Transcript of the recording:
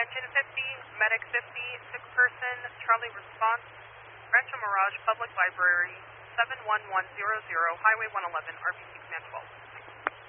Attention 50, Medic 50, sick person, Charlie response, Rancho Mirage Public Library, 71100, Highway 111, RBC Command 12.